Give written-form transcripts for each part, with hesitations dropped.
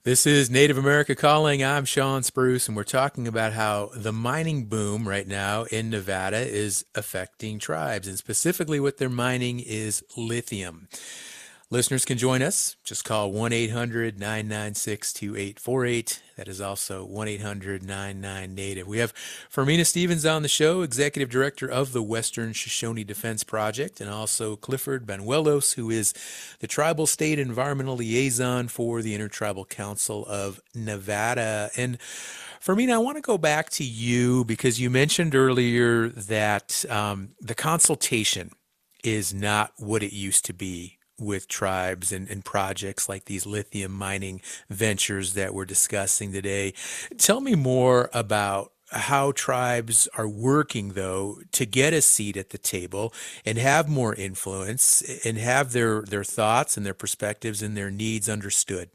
This is Native America Calling. I'm Sean Spruce, and we're talking about how the mining boom right now in Nevada is affecting tribes, and specifically what they're mining is lithium. Listeners can join us. Just call 1 800 996 2848. That is also 1 800 99 Native. We have Fermina Stevens on the show, Executive Director of the Western Shoshone Defense Project, and also Clifford Banuelos, who is the Tribal State Environmental Liaison for the Intertribal Council of Nevada. And Fermina, I want to go back to you because you mentioned earlier that the consultation is not what it used to be with tribes and projects like these lithium mining ventures that we're discussing today. Tell me more about how tribes are working, though, to get a seat at the table and have more influence and have their thoughts and their perspectives and their needs understood.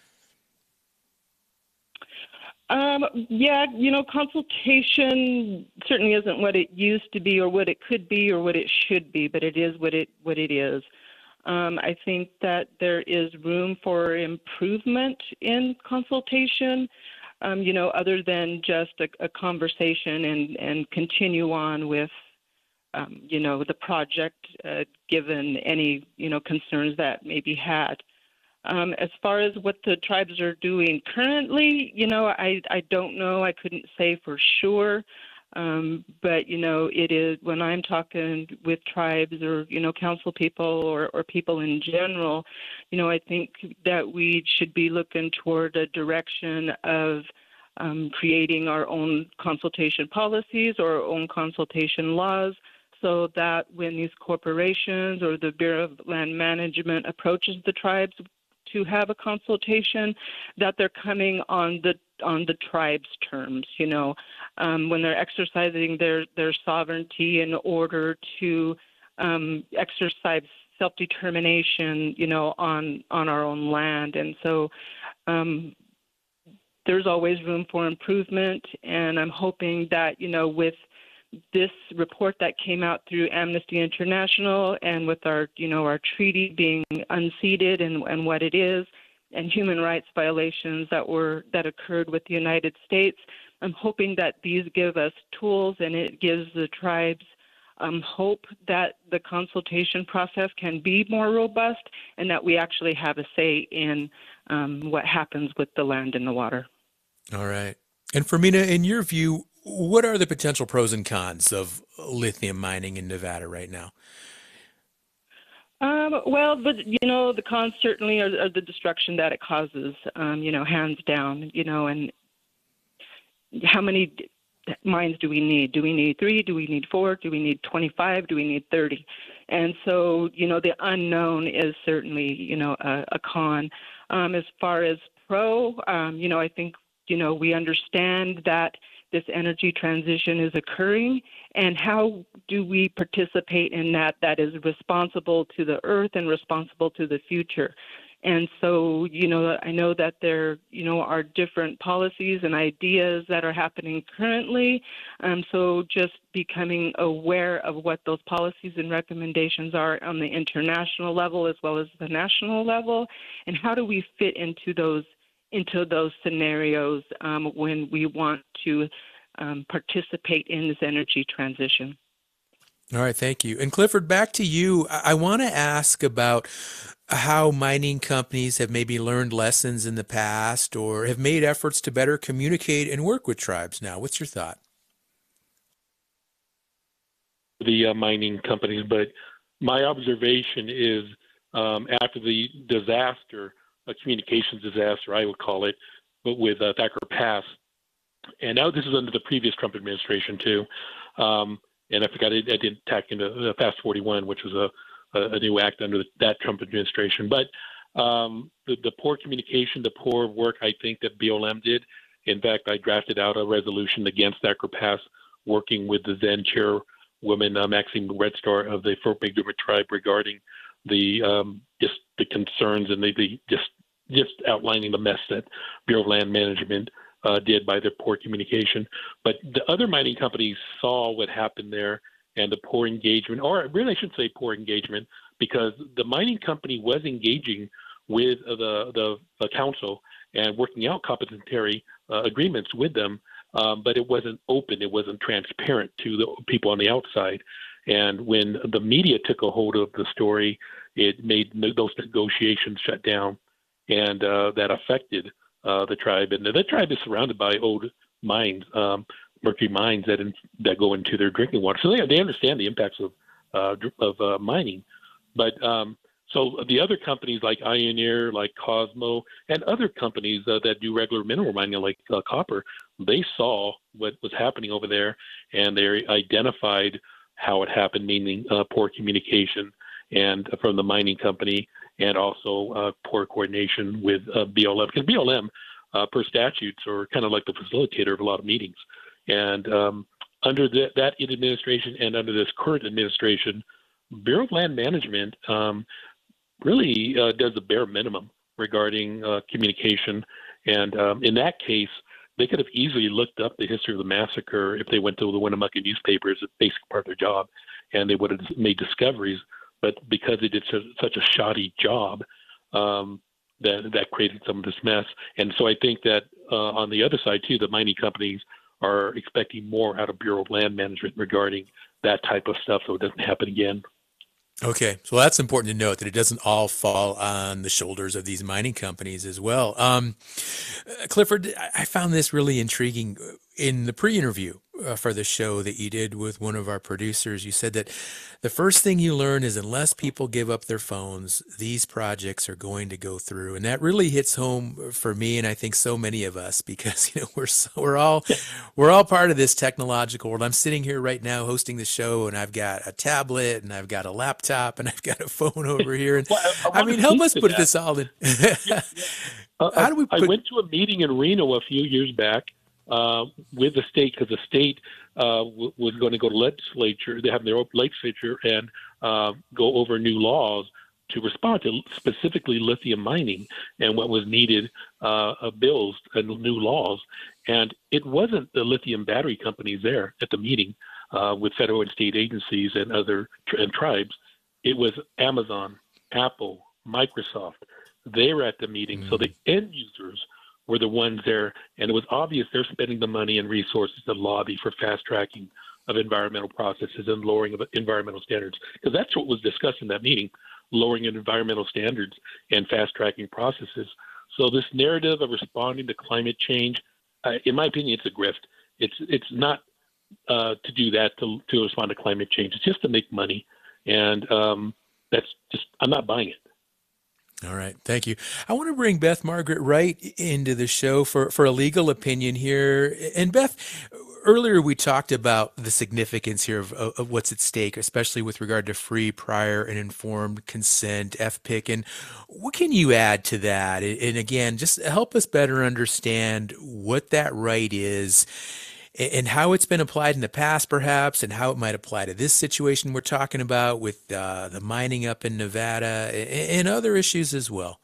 Yeah, consultation certainly isn't what it used to be or what it could be or what it should be, but it is what it is. I think that there is room for improvement in consultation, other than just a conversation and continue on with, the project, given any, concerns that may be had. As far as what the tribes are doing currently, I don't know. I couldn't say for sure. But, it is when I'm talking with tribes or, council people or people in general, I think that we should be looking toward a direction of creating our own consultation policies or our own consultation laws so that when these corporations or the Bureau of Land Management approaches the tribes to have a consultation, that they're coming on the tribe's terms, when they're exercising their sovereignty in order to exercise self-determination, on our own land. And so there's always room for improvement, and I'm hoping that, with this report that came out through Amnesty International and with our treaty being unseated and what it is, and human rights violations that occurred with the United States, I'm hoping that these give us tools and it gives the tribes hope that the consultation process can be more robust and that we actually have a say in what happens with the land and the water. All right. And Fermina, in your view, what are the potential pros and cons of lithium mining in Nevada right now? Well, but the cons certainly are the destruction that it causes. Hands down. And how many mines do we need? Do we need 3? Do we need 4? Do we need 25? Do we need 30? And so, the unknown is certainly, a con. As far as pro, I think, we understand that this energy transition is occurring, and how do we participate in that is responsible to the earth and responsible to the future. And so, I know that there, are different policies and ideas that are happening currently. So just becoming aware of what those policies and recommendations are on the international level as well as the national level, and how do we fit into those scenarios when we want to participate in this energy transition. All right, thank you. And Clifford, back to you. I want to ask about how mining companies have maybe learned lessons in the past or have made efforts to better communicate and work with tribes now. What's your thought? The mining companies, but my observation is after the disaster, a communications disaster, I would call it, but with Thacker Pass, and now this is under the previous Trump administration too. And I forgot I didn't tack into Fast 41, which was a new act under that Trump administration. But the poor communication, the poor work, I think that BLM did. In fact, I drafted out a resolution against Thacker Pass, working with the then chairwoman Maxine Red Star of the Fort McDermott tribe regarding the just the concerns and the just outlining the mess that Bureau of Land Management did by their poor communication. But the other mining companies saw what happened there and the poor engagement, or really I should say poor engagement, because the mining company was engaging with the council and working out complementary agreements with them, but it wasn't open, it wasn't transparent to the people on the outside. And when the media took a hold of the story, it made those negotiations shut down, and that affected the tribe. And the tribe is surrounded by old mines, mercury mines that go into their drinking water. So they understand the impacts of mining. But so the other companies like Ioneer, like Cosmo, and other companies that do regular mineral mining like copper, they saw what was happening over there, and they identified how it happened, meaning poor communication and from the mining company, and also poor coordination with BLM. Because BLM, per statutes, are kind of like the facilitator of a lot of meetings. And under that administration and under this current administration, Bureau of Land Management really does the bare minimum regarding communication. And in that case, they could have easily looked up the history of the massacre if they went to the Winnemucca newspapers. It's basically part of their job, and they would have made discoveries. But because they did such a shoddy job, that created some of this mess. And so I think that on the other side, too, the mining companies are expecting more out of Bureau of Land Management regarding that type of stuff so it doesn't happen again. Okay, so that's important to note that it doesn't all fall on the shoulders of these mining companies as well. Clifford, I found this really intriguing in the pre-interview for the show that you did with one of our producers. You said that the first thing you learn is unless people give up their phones, these projects are going to go through, and that really hits home for me, and I think so many of us, because we're all part of this technological world. I'm sitting here right now hosting the show, and I've got a tablet, and I've got a laptop, and I've got a phone over here, and I mean, help us put this all in. How do we? I went to a meeting in Reno a few years back with the state, because the state was going to go to legislature. They have their own legislature and go over new laws to respond to specifically lithium mining and what was needed, bills and new laws. And it wasn't the lithium battery companies there at the meeting with federal and state agencies and other tribes. It was Amazon, Apple, Microsoft. They were at the meeting. Mm-hmm. So the end users were the ones there, and it was obvious they're spending the money and resources to lobby for fast tracking of environmental processes and lowering of environmental standards, because that's what was discussed in that meeting, lowering of environmental standards and fast tracking processes. So this narrative of responding to climate change, in my opinion, it's a grift. It's not to do that to respond to climate change. It's just to make money, and that's just, I'm not buying it. All right. Thank you. I want to bring Beth Margaret Wright into the show for a legal opinion here. And Beth, earlier we talked about the significance here of what's at stake, especially with regard to free, prior, and informed consent, FPIC. And what can you add to that? And again, just help us better understand what that right is and how it's been applied in the past, perhaps, and how it might apply to this situation we're talking about with the mining up in Nevada and other issues as well.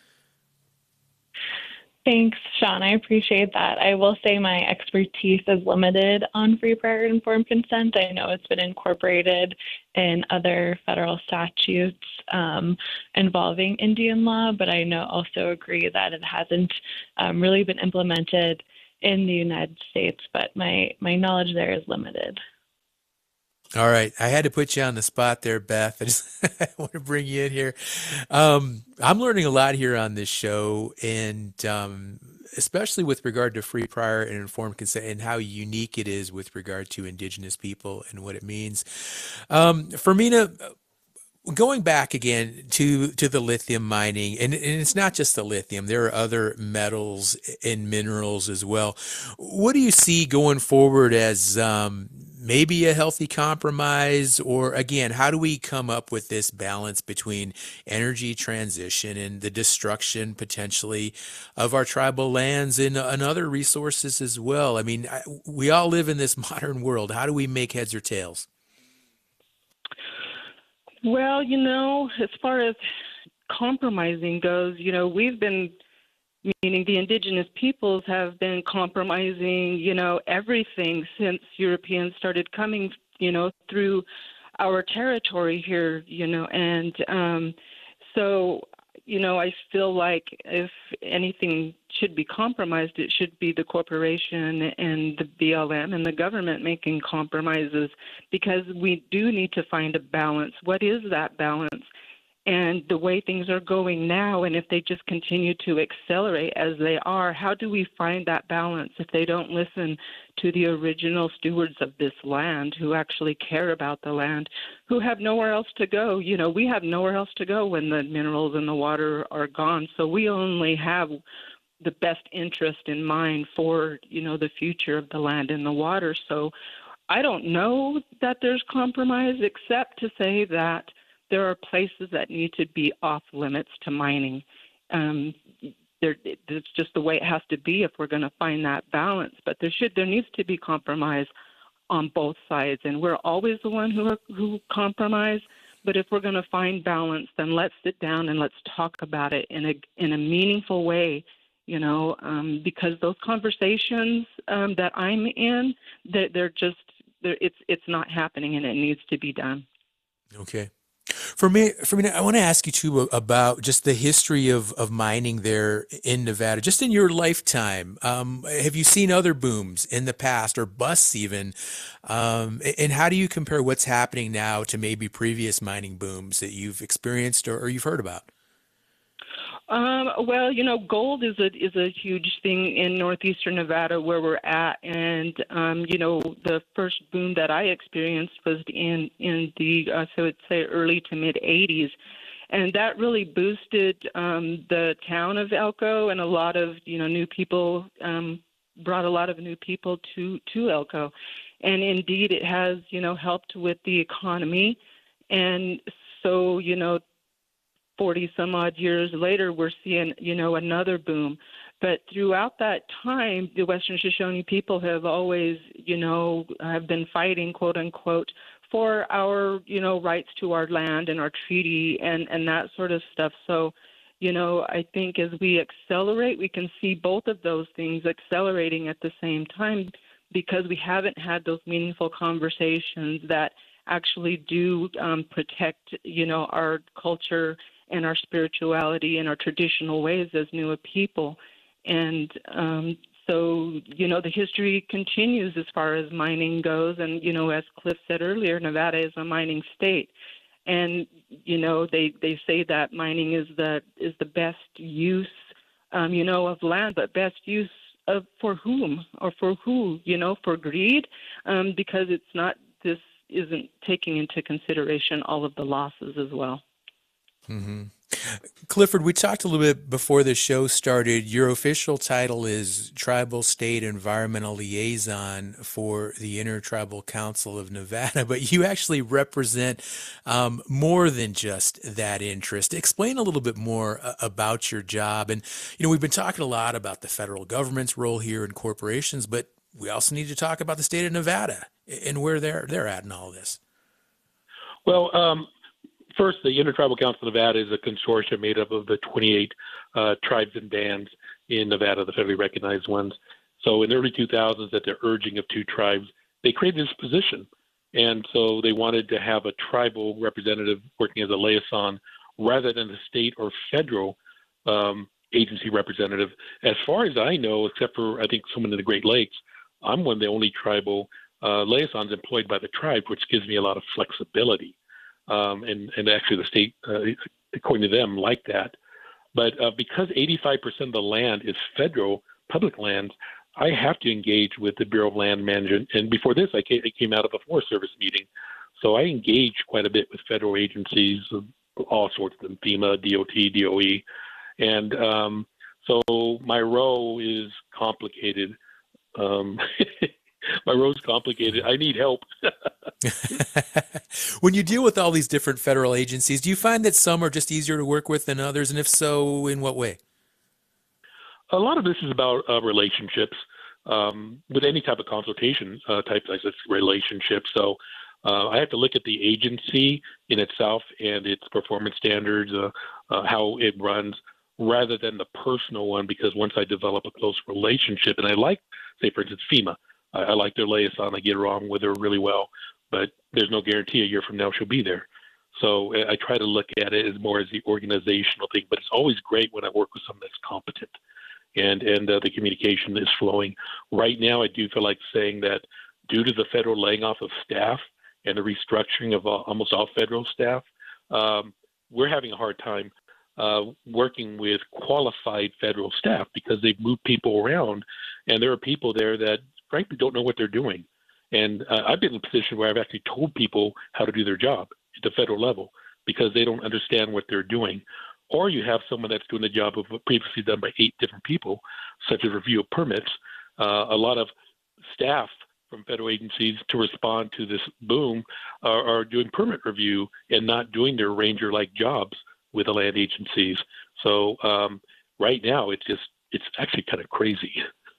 Thanks, Sean. I appreciate that. I will say my expertise is limited on free, prior, and informed consent. I know it's been incorporated in other federal statutes involving Indian law, but I also agree that it hasn't really been implemented in the United States, but my knowledge there is limited. All right. I had to put you on the spot there, Beth. I want to bring you in here. I'm learning a lot here on this show, and especially with regard to free, prior, and informed consent and how unique it is with regard to Indigenous people and what it means. Fermina, going back again to the lithium mining, and it's not just the lithium, there are other metals and minerals as well. What do you see going forward as maybe a healthy compromise, or again, how do we come up with this balance between energy transition and the destruction potentially of our tribal lands and other resources as well? I mean, we all live in this modern world. How do we make heads or tails? Well, as far as compromising goes, we've been, meaning the indigenous peoples have been compromising, everything since Europeans started coming, through our territory here, and so I feel like if anything should be compromised, it should be the corporation and the BLM and the government making compromises, because we do need to find a balance. What is that balance? And the way things are going now, and if they just continue to accelerate as they are, how do we find that balance if they don't listen to the original stewards of this land who actually care about the land, who have nowhere else to go? We have nowhere else to go when the minerals in the water are gone. So we only have the best interest in mind for, the future of the land and the water. So I don't know that there's compromise, except to say that there are places that need to be off limits to mining. It's just the way it has to be if we're going to find that balance. But there needs to be compromise on both sides, and we're always the one who compromise. But if we're going to find balance, then let's sit down and let's talk about it in a meaningful way. Because those conversations that I'm in, it's not happening, and it needs to be done. Okay. For me, I want to ask you too about just the history of mining there in Nevada, just in your lifetime. Have you seen other booms in the past, or busts even? And how do you compare what's happening now to maybe previous mining booms that you've experienced or you've heard about? Well, gold is a huge thing in northeastern Nevada where we're at, and the first boom that I experienced was in the so I'd say early to mid '80s, and that really boosted the town of Elko, and a lot of new people brought a lot of new people to Elko, and indeed it has helped with the economy, and so 40 some odd years later, we're seeing, another boom. But throughout that time, the Western Shoshone people have always, have been fighting, quote unquote, for our, rights to our land and our treaty and that sort of stuff. So, I think as we accelerate, we can see both of those things accelerating at the same time, because we haven't had those meaningful conversations that actually do protect, our culture and our spirituality and our traditional ways as Nua people. And so, the history continues as far as mining goes. And, as Cliff said earlier, Nevada is a mining state. And, they say that mining is the best use, of land, but best use for whom or for who, for greed, because this isn't taking into consideration all of the losses as well. Mm-hmm. Clifford, we talked a little bit before the show started. Your official title is Tribal State Environmental Liaison for the Intertribal Council of Nevada, but you actually represent more than just that interest. Explain a little bit more about your job. And, we've been talking a lot about the federal government's role here in corporations, but we also need to talk about the state of Nevada and where they're at in all this. Well, first, the Intertribal Council of Nevada is a consortium made up of the 28 tribes and bands in Nevada, the federally recognized ones. So in the early 2000s, at the urging of two tribes, they created this position. And so they wanted to have a tribal representative working as a liaison rather than the state or federal agency representative. As far as I know, except for, I think, someone in the Great Lakes, I'm one of the only tribal liaisons employed by the tribe, which gives me a lot of flexibility. And actually the state, according to them, like that. But because 85% of the land is federal public lands, I have to engage with the Bureau of Land Management. And before this, I came out of a Forest Service meeting. So I engage quite a bit with federal agencies, all sorts of them, FEMA, DOT, DOE. And so my role is complicated. My road's complicated. I need help. When you deal with all these different federal agencies, do you find that some are just easier to work with than others? And if so, in what way? A lot of this is about relationships. With any type of consultation type, like this relationship. So I have to look at the agency in itself and its performance standards, how it runs, rather than the personal one, because once I develop a close relationship, and I like, say, for instance, FEMA, I like their liaison. I get along with her really well, but there's no guarantee a year from now she'll be there. So I try to look at it as more as the organizational thing, but it's always great when I work with someone that's competent and the communication is flowing. Right now, I do feel like saying that due to the federal laying off of staff and the restructuring of almost all federal staff, we're having a hard time working with qualified federal staff because they've moved people around, and there are people there that frankly don't know what they're doing. And I've been in a position where I've actually told people how to do their job at the federal level because they don't understand what they're doing. Or you have someone that's doing the job of what previously done by 8 different people, such as review of permits. A lot of staff from federal agencies to respond to this boom are doing permit review and not doing their ranger-like jobs with the land agencies. So right now, it's actually kind of crazy.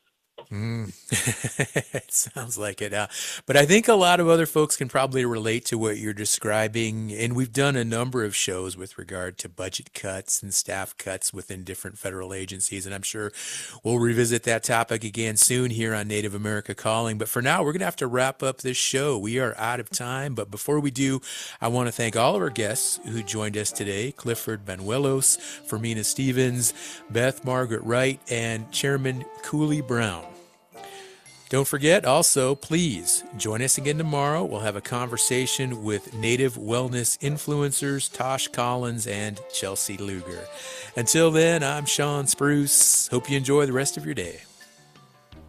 It sounds like it. But I think a lot of other folks can probably relate to what you're describing. And we've done a number of shows with regard to budget cuts and staff cuts within different federal agencies. And I'm sure we'll revisit that topic again soon here on Native America Calling. But for now, we're going to have to wrap up this show. We are out of time. But before we do, I want to thank all of our guests who joined us today: Clifford Banuelos, Fermina Stevens, Beth Margaret Wright, and Chairman Cooley Brown. Don't forget, also, please join us again tomorrow. We'll have a conversation with Native wellness influencers Tosh Collins and Chelsea Luger. Until then, I'm Sean Spruce. Hope you enjoy the rest of your day.